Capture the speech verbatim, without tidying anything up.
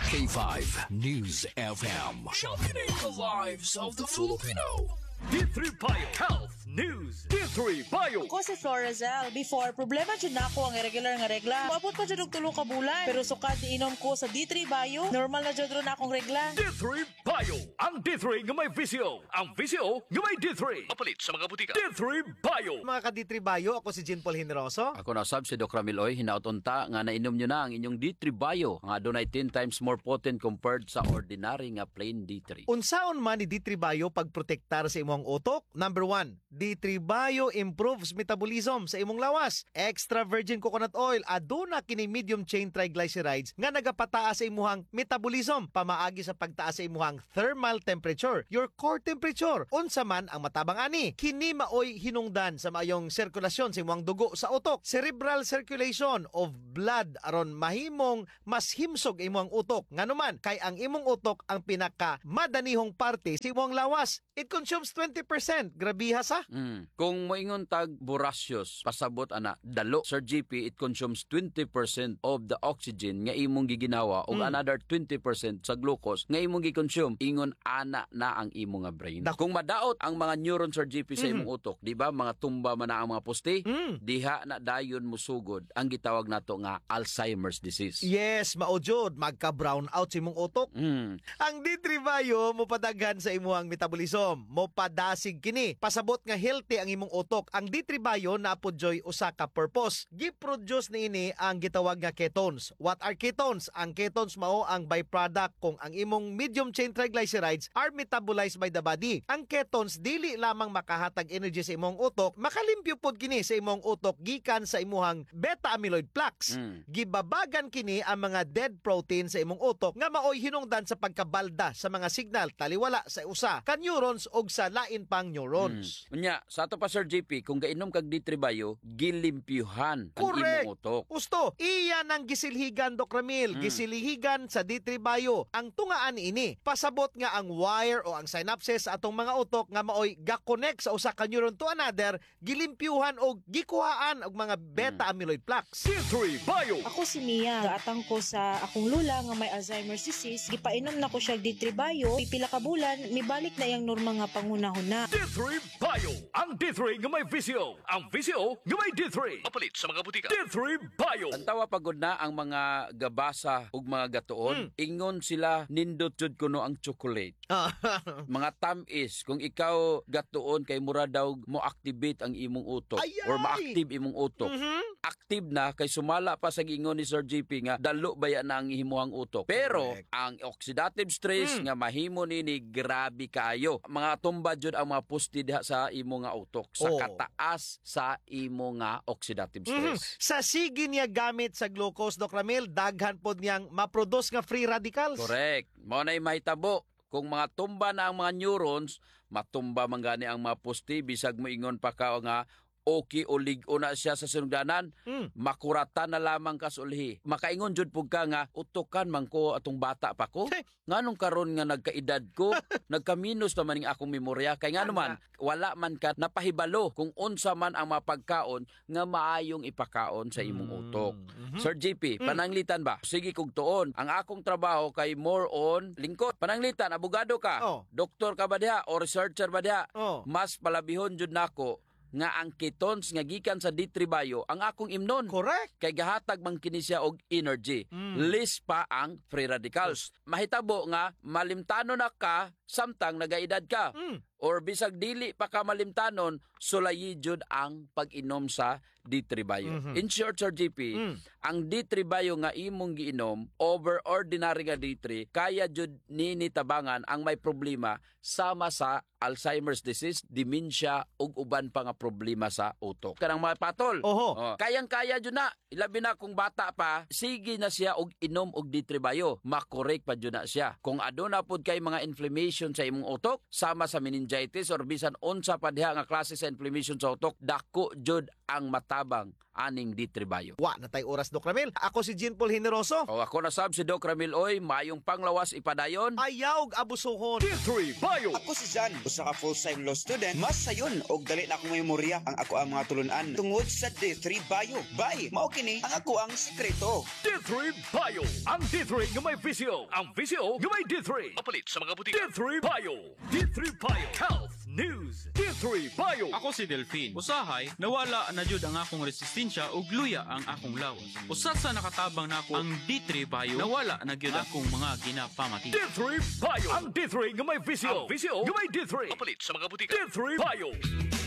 K five News F M. Championing the lives of the Filipino. D three Bio Health News. D three Bio. Ako si Florazel. Before, problema dyan na ako ang irregular nga regla. Maabot pa dyan og tulo ka bulan. Pero sukad inom ko sa D three Bio, normal na dyan ron akong regla. D three Bio. Ang D three nga may V C O. Ang V C O nga may D three. Mapalit sa mga butika. D three Bio. Mga ka-D three Bio, ako si Jean Paul Generoso. Ako na sab si Doc Ramiloy, hinautunta nga nainom nyo na ang inyong D three Bio nga adunay ten times more potent compared sa ordinary nga plain D three. Unsaon man ni D three Bio pagprotektar sa imong utok? Number one, D three Bio improves metabolism sa imong lawas. Extra virgin coconut oil aduna kini medium chain triglycerides nga nagapataas sa imuhang metabolism, pamaagi sa pagtaas sa imuhang thermal temperature, your core temperature. Unsa man ang matabang ani, kini maoy hinungdan sa maayong sirkulasyon sa imong dugo sa utok. Cerebral circulation of blood aron mahimong mas himsog imong utok. Nganuman kay ang imong utok ang pinaka madanihong parte sa imong lawas. It consumes twenty percent. Grabiha sa? Mm. Kung moingon tag borasios, pasabot ana, dalo. Sir G P, it consumes twenty percent of the oxygen nga imong giginawa o mm. another twenty percent sa glucose nga imong gi-consume. Ingon ana na ang imong nga brain. Da- Kung madaot ang mga neuron, Sir G P, sa imong mm. utok, di ba, mga tumba man na ang mga poste, mm. diha na dayon musugod ang gitawag nato nga Alzheimer's disease. Yes, maujod, magka-brown out sa imong utok. Mm. Ang D three Bio mopadaghan sa imong metabolism, mopadasig kini. Pasabot nga healthy ang imong utok. Ang D three Bio napodyoy usa ka purpose. Gi-produce niini ang gitawag nga ketones. What are ketones? Ang ketones mao ang byproduct kung ang imong medium chain triglycerides are metabolized by the body. Ang ketones dili lamang makahatag energy sa imong utok, makalimpyo pod kini sa imong utok gikan sa imuhang beta amyloid plaques. Mm. Gibabagan kini ang mga dead protein sa imong utok nga maoy hinungdan sa pagkabalda sa mga signal taliwala sa usa ka neurons og sa lain pang neurons. Mm. Unya, sa ato pa Sir J P, kung gainom kag D three Bio, gilimpyuhan ang Correct. imong utok. Gusto, iyan ang gisilhigan, Doc Ramil. Mm. Gisilhigan sa D three Bio. Ang tungaan ini, pasabot nga ang wire o ang synapses sa atong mga utok nga maoy ga-connect sa usa ka neuron to another, gilimpyuhan o gikuhaan og mga beta amyloid plaques. D three Bio. Ako si Mia. Gaatang ko sa akong lula nga may Alzheimer's disease. Gipainom na ko siya D three Bio. Pipila ka bulan, mibalik na yang normal nga pangunahon. D three Bio. Ang D three nga may V C O. Ang V C O nga may D three. Mapalit sa mga butika. D three Bio. Ang tawa pagod na ang mga gabasa ug mga gatuon, mm. ingon sila nindot jud kuno ang chocolate. Mga tamis, kung ikaw gatuon kay mura daw mo activate ang imong utok Ay-ay! or ma-active imong utok. Mm-hmm. Active na kay sumala pa sa gingon ni Sir J P nga dalo baya na ang himuhang utok. Pero correct. Ang oxidative stress mm. nga mahimo nini grabe kaayo. Mga tumba jud ang mga pusti diha sa imo nga utok sa oh. kataas sa imo nga oxidative stress. Mm-hmm. Sa sige niya gamit sa glucose, Doc Ramil, daghan pod niyang maproduce nga free radicals. Correct. Mao nay mahitabo. Kung mga tumba na ang mga neurons, matumba man gani ang mga pusti, bisag mo ingon pa ka nga okay o ligo na siya sa sinugdanan, mm. makuratan na lamang ka sulhi. Makaingon jud pug ka nga utukan man ko atong bata pa ko. Nganong karon nga nagkaedad ko, nagkaminos naman ning akong memorya kay ngano man wala man ka napahibalo kung unsa man ang mapagkaon nga maayong ipakaon sa imong utok. Mm-hmm. Sir J P, pananglitan ba? Sige kog tuon. Ang akong trabaho kay more on lingkod. Pananglitan, abogado ka, oh. doktor ka ba diha o researcher ba diha? Oh. Mas palabihon jud nako nga ang ketones nga gikan sa D three Bio ang akong imnon. Correct. Kay gahatag man kini siya og energy. Mm. List pa ang free radicals. Mahitabo nga malimtanon na ka samtang nagaedad ka. Mm. Or bisag dili pa ka malimtanon, sulayi jud ang pag-inom sa D three Bio. Mm-hmm. In short, Sir J P, mm. ang D three Bio nga imong giinom over ordinary nga D three, kaya jud nini tabangan ang may problema sama sa Alzheimer's disease, dementia ug uban pa nga problema sa utok. Kanang mga patol. Oho. Oh, kayang-kaya jud na. Ilabi na kung bata pa, sige na siya og inom og D three Bio. Makorek pa jud na siya. Kung aduna pud kay mga inflammation sa imong utok, sama sa meningitis meningitis or bisan unsa pa diha nga klase sa inflammation sa utok, dako jud ang matabang aning D three Bio. Wa na tay oras, Doc Ramil. Ako si Jean Paul Generoso. O ako na sab si Doc Ramil Oy, mayong panglawas ipadayon. Ayaw abusuhon. D three Bio. Ako si Jan, usa ka full-time law student. Mas sayon og dali na akong memorya ang ako ang mga tulunan tungod sa D three Bio. Bye, mao kini ang ako ang sekreto. D three Bio. Ang D three nga may visyo. Ang visyo nga may D three. Mapalit sa mga butika. D three Bio. D three Bio. Health News. D three Bio. Ako si Delphine. Usahay, nawala na jud ang akong resistensya ug luya ang akong lawas. Usa sa nakatabang nako ang D three Bio, nawala na gyud akong mga ginapamati. D three Bio. Ang D three nga may visyo. Ang visyo nga may D three. Mapalit sa mga butika. D three Bio.